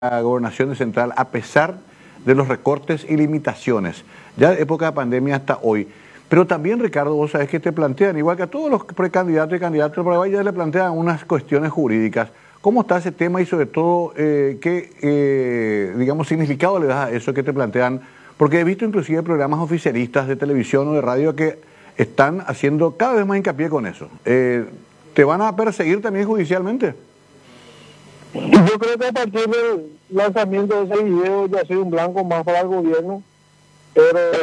la gobernación de Central, a pesar de los recortes y limitaciones, ya de época de pandemia hasta hoy. Pero también, Ricardo, vos sabés que te plantean, igual que a todos los precandidatos y candidatos, pero ya le plantean unas cuestiones jurídicas. ¿Cómo está ese tema y sobre todo qué, digamos, significado le das a eso que te plantean? Porque he visto inclusive programas oficialistas de televisión o de radio que están haciendo cada vez más hincapié con eso. ¿Te van a perseguir también judicialmente? Yo creo que a partir del lanzamiento de ese video ya ha sido un blanco más para el gobierno, pero